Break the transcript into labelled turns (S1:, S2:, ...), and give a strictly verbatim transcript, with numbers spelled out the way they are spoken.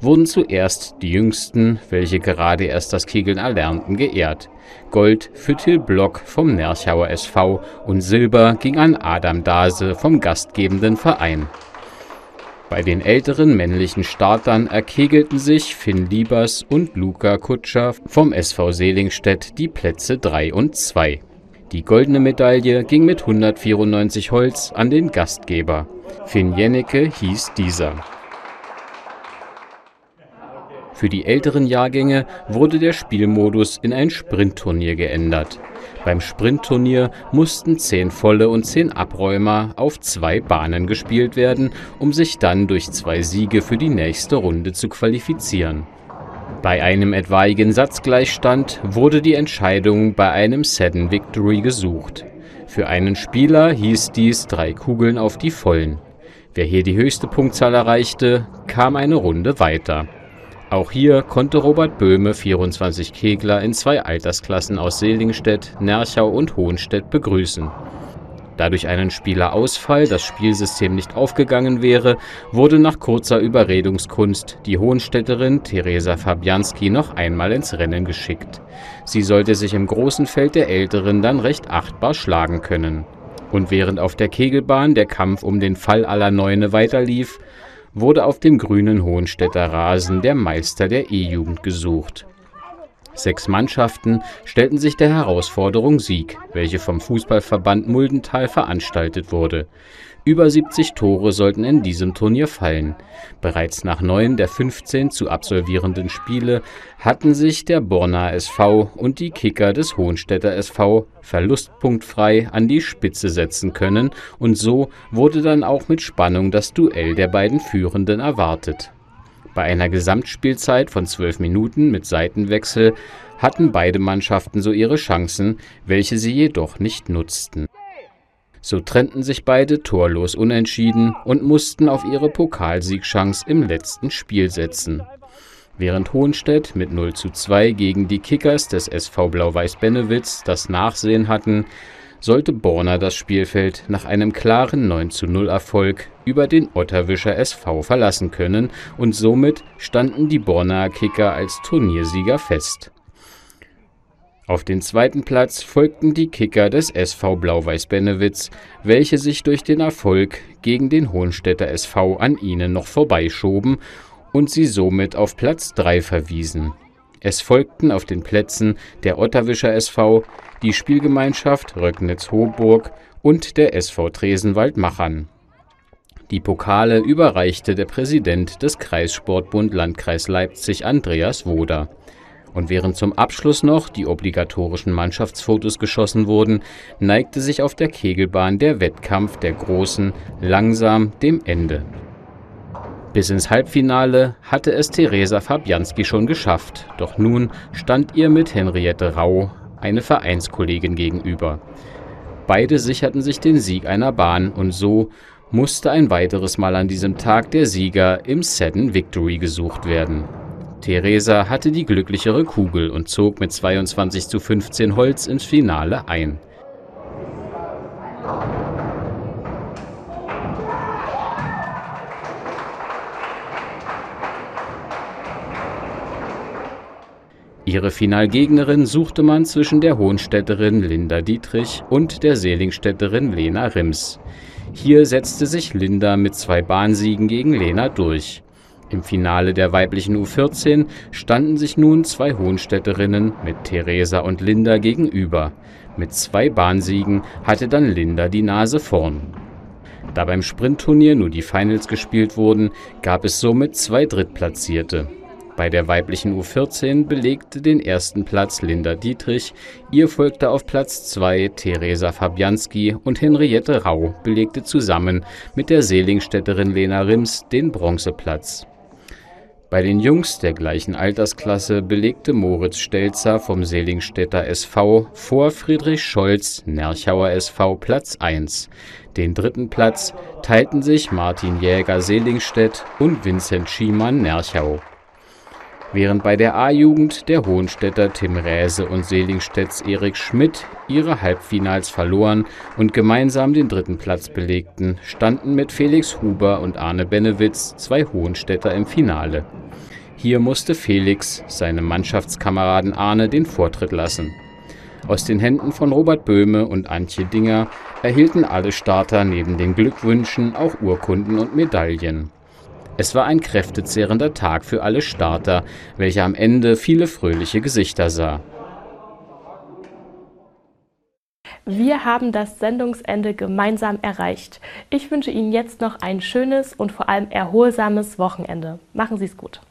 S1: wurden zuerst die Jüngsten, welche gerade erst das Kegeln erlernten, geehrt. Gold für Till Block vom Nerchauer S V und Silber ging an Adam Dase vom gastgebenden Verein. Bei den älteren männlichen Startern erkegelten sich Finn Liebers und Luca Kutscher vom S V Selingstedt die Plätze drei und zwei. Die goldene Medaille ging mit hundertvierundneunzig Holz an den Gastgeber. Finn Jennecke hieß dieser. Für die älteren Jahrgänge wurde der Spielmodus in ein Sprintturnier geändert. Beim Sprintturnier mussten zehn volle und zehn Abräumer auf zwei Bahnen gespielt werden, um sich dann durch zwei Siege für die nächste Runde zu qualifizieren. Bei einem etwaigen Satzgleichstand wurde die Entscheidung bei einem Sudden Victory gesucht. Für einen Spieler hieß dies drei Kugeln auf die Vollen. Wer hier die höchste Punktzahl erreichte, kam eine Runde weiter. Auch hier konnte Robert Böhme vierundzwanzig Kegler in zwei Altersklassen aus Selingstedt, Nerchau und Hohenstedt begrüßen. Da durch einen Spielerausfall das Spielsystem nicht aufgegangen wäre, wurde nach kurzer Überredungskunst die Hohenstädterin Theresa Fabianski noch einmal ins Rennen geschickt. Sie sollte sich im großen Feld der Älteren dann recht achtbar schlagen können. Und während auf der Kegelbahn der Kampf um den Fall aller Neune weiterlief, wurde auf dem grünen Hohenstädter Rasen der Meister der E-Jugend gesucht. Sechs Mannschaften stellten sich der Herausforderung Sieg, welche vom Fußballverband Muldental veranstaltet wurde. Über siebzig Tore sollten in diesem Turnier fallen. Bereits nach neun der fünfzehn zu absolvierenden Spiele hatten sich der Bornaer S V und die Kicker des Hohenstädter S V verlustpunktfrei an die Spitze setzen können und so wurde dann auch mit Spannung das Duell der beiden Führenden erwartet. Bei einer Gesamtspielzeit von zwölf Minuten mit Seitenwechsel hatten beide Mannschaften so ihre Chancen, welche sie jedoch nicht nutzten. So trennten sich beide torlos unentschieden und mussten auf ihre Pokalsiegchance im letzten Spiel setzen. Während Hohenstedt mit null zu zwei gegen die Kickers des S V Blau-Weiß Bennewitz das Nachsehen hatten, sollte Borna das Spielfeld nach einem klaren neun zu null Erfolg über den Otterwischer S V verlassen können und somit standen die Bornaer Kicker als Turniersieger fest. Auf den zweiten Platz folgten die Kicker des S V Blau-Weiß Bennewitz, welche sich durch den Erfolg gegen den Hohenstädter S V an ihnen noch vorbeischoben und sie somit auf Platz drei verwiesen. Es folgten auf den Plätzen der Otterwischer S V, die Spielgemeinschaft Röcknitz-Hoburg und der S V Tresenwald-Machern. Die Pokale überreichte der Präsident des Kreissportbund Landkreis Leipzig, Andreas Woder. Und während zum Abschluss noch die obligatorischen Mannschaftsfotos geschossen wurden, neigte sich auf der Kegelbahn der Wettkampf der Großen langsam dem Ende. Bis ins Halbfinale hatte es Theresa Fabianski schon geschafft, doch nun stand ihr mit Henriette Rau eine Vereinskollegin gegenüber. Beide sicherten sich den Sieg einer Bahn und so musste ein weiteres Mal an diesem Tag der Sieger im Sudden Victory gesucht werden. Theresa hatte die glücklichere Kugel und zog mit zweiundzwanzig zu fünfzehn Holz ins Finale ein. Ihre Finalgegnerin suchte man zwischen der Hohenstädterin Linda Dietrich und der Selingstädterin Lena Rims. Hier setzte sich Linda mit zwei Bahnsiegen gegen Lena durch. Im Finale der weiblichen U vierzehn standen sich nun zwei Hohenstädterinnen mit Theresa und Linda gegenüber. Mit zwei Bahnsiegen hatte dann Linda die Nase vorn. Da beim Sprintturnier nur die Finals gespielt wurden, gab es somit zwei Drittplatzierte. Bei der weiblichen U vierzehn belegte den ersten Platz Linda Dietrich, ihr folgte auf Platz zwei Theresa Fabianski und Henriette Rau belegte zusammen mit der Selingstädterin Lena Rims den Bronzeplatz. Bei den Jungs der gleichen Altersklasse belegte Moritz Stelzer vom Selingstädter S V vor Friedrich Scholz, Nerchauer S V, Platz eins. Den dritten Platz teilten sich Martin Jäger Selingstedt und Vincent Schiemann Nerchau. Während bei der A-Jugend der Hohenstädter Tim Räse und Selingstedts Erik Schmidt ihre Halbfinals verloren und gemeinsam den dritten Platz belegten, standen mit Felix Huber und Arne Bennewitz zwei Hohenstädter im Finale. Hier musste Felix seinem Mannschaftskameraden Arne den Vortritt lassen. Aus den Händen von Robert Böhme und Antje Dinger erhielten alle Starter neben den Glückwünschen auch Urkunden und Medaillen. Es war ein kräftezehrender Tag für alle Starter, welcher am Ende viele fröhliche Gesichter sah.
S2: Wir haben das Sendungsende gemeinsam erreicht. Ich wünsche Ihnen jetzt noch ein schönes und vor allem erholsames Wochenende. Machen Sie es gut.